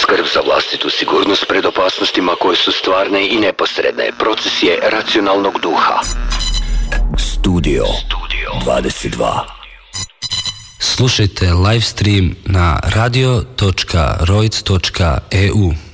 skrb za vlastitu sigurnost pred opasnostima koje su stvarne i neposredne. Proces je racionalnog duha. Studio 22. Slušajte live stream na radio.roic.eu.